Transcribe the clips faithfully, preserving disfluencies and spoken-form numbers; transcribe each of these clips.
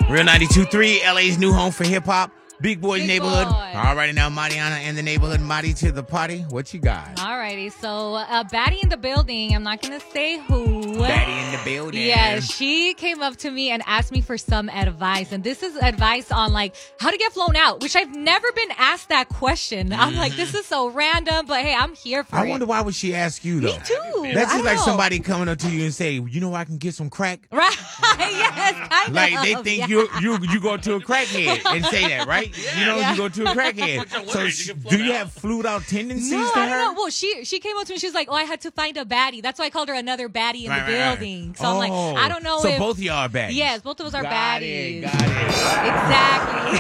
Real ninety-two point three, L A's new home for hip-hop. Big Boy's Big Neighborhood. Boy. All righty now, Mariana and the neighborhood. Mari to the party. What you got? All righty. So, uh, baddie in the building. I'm not going to say who. Baddie in the building. Yeah, she came up to me and asked me for some advice. And this is advice on, like, how to get flown out, which I've never been asked that question. Mm-hmm. I'm like, this is so random, but hey, I'm here for I it. wonder why would she ask you, though? Me too. That's I just like know. somebody coming up to you and say, you know, I can get some crack. Right. Yes, kind Like of. they think yeah. you you you go to a crackhead and say that, right? You know, Yeah. you go to a crackhead. So You sh- get flown do you out. have flued out tendencies No, to I her? don't know. Well, she she came up to me. She was like, "Oh, I had to find a baddie." That's why I called her another baddie in Right, the right, right. building. So I'm like, Oh. I don't know So if both of y'all are baddies. yes, both of us are got baddies. It, got it. Exactly.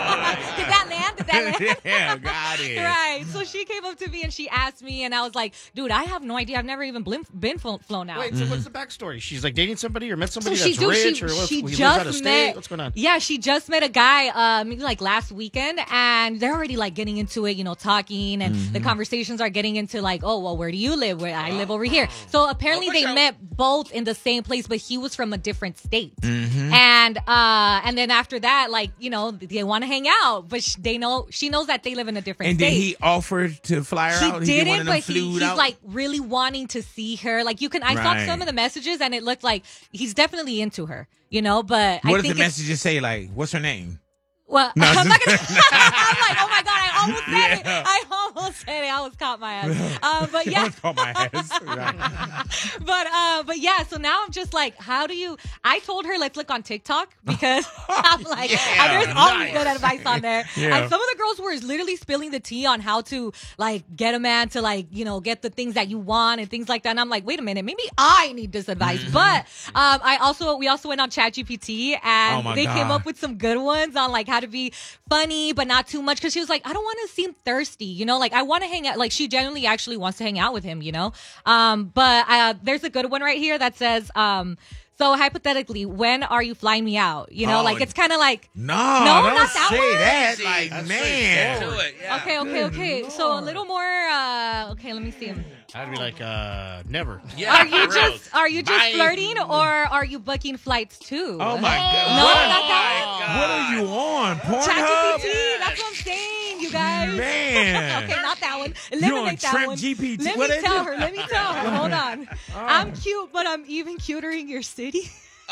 Did that land? Did that land? Yeah, got it. Right. So she came up to me and she asked me, and I was like, "Dude, I have no idea. I've never even been, been flo- flown out." Wait, so what's the backstory? She's like dating somebody or met somebody So she, that's dude, rich she, or what, she he lives just out of state? met. What's going on? Yeah, she just met a guy, uh, maybe like last weekend, and they're already like getting into it, you know, talking, and Mm-hmm. the conversations are getting into like, oh, well, where do you live? Where I live over here. So apparently Oh, they watch out. met both in the same place, but he was from a different state, Mm-hmm. and uh, and then after that, like, you know, they want to hang out, but sh- they know she knows that they live in a different And state. did he offer to fly her He out? did one didn't, of them but he, flued he's out? like really wanting to see her. Like you can, I Right. saw some of the messages, and it looked like he's definitely into her, you know. But what I if think the it's, messages say like, "What's her name"? well, No, I'm not just- gonna. I'm like, oh my god, I almost said it. Yeah. I almost said it. I was caught my ass. Um, but yeah, Call my ass. Right. but uh, but yeah. So now I'm just like, how do you? I told her let's look on TikTok because I'm like, Yeah, uh, there's always nice. good advice on there. Yeah. And some of the girls were literally spilling the tea on how to like get a man to like you know get the things that you want and things like that. And I'm like, wait a minute, maybe I need this advice. Mm-hmm. But um, I also we also went on ChatGPT and Oh, my they came God. up with some good ones on like how to be funny but not too much because she was like, I don't want to seem thirsty, you know, like I want to hang out. Like she genuinely actually wants to hang out with him, you know. Um, but uh, there's a good one right here that says, um, so hypothetically, when are you flying me out? You know, Oh, like it's kind of like. No, No, don't not that say one. that. See, Like, that's man. straightforward. Do it, yeah. Okay, okay, okay. So a little more. Uh, okay, let me see him. I'd be like, uh, never. Yeah, Are you for real. just are you just Bye. flirting or are you booking flights too? Oh my God. No, What, not that what are you on? Pornhub? ChatGPT. That's what I'm saying, you guys. Man. Okay, not that one. You Eliminate on that Trip one. G P T. Let What me is tell it? her. Let me tell her. Hold on. I'm cute, but I'm even cuter in your city.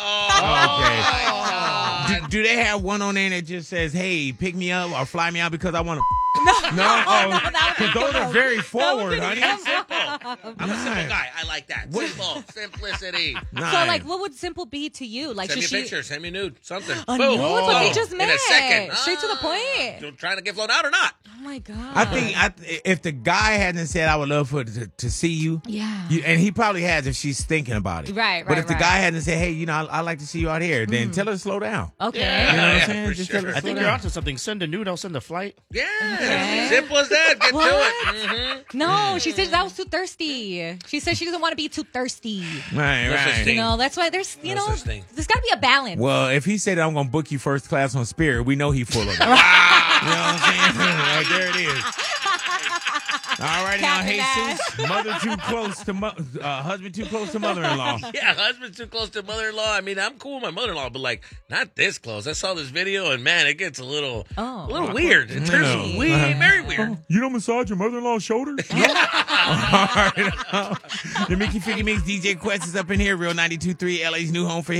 Oh, Okay. Do, do they have one on there that just says, "Hey, pick me up or fly me out because I want to"? No, No, oh, that because those are very forward, honey. I'm a simple Nice. guy. I like that. Simple. Simplicity. So, Nice. like, what would simple be to you? Like, Send me a should she? picture. Send me a nude. Something. A Boom. nude? But they Boom. just In met. a second. Straight to the point. You trying to get flown out or not? Oh my god. I think I, if the guy hadn't said, "I would love for to, to see you," Yeah. you, and he probably has if she's thinking about it. Right, But right, if the right. guy hadn't said, "Hey, you know, I, I like to see you out here," then tell her to slow down. Okay. Yeah. You know what I'm Yeah, saying? for Just sure. tell her to I slow think down. you're onto something. Send a nude, I'll send a flight. Yeah. Okay. Simple as that. Get What? to it. Mm-hmm. No, she said that was too thirsty. She said she doesn't want to be too thirsty. Right, No such right. thing. You know, that's why there's, you No know, such thing. there's got to be a balance. Well, if he said I'm gonna book you first class on Spirit, we know he full of it. You know what I'm saying? Like, there it is. All right, now, Captain Jesus, mother too close to mo- uh, husband too close to mother-in-law. Yeah, husband's too close to mother-in-law. I mean, I'm cool with my mother-in-law, but like not this close. I saw this video and man, it gets a little, Oh. a little weird. It turns No. weird, very weird. You don't massage your mother-in-law's shoulders? No? All right. The Mickey Figgy Mix D J Quest is up in here. Real ninety-two point three, L A's new home for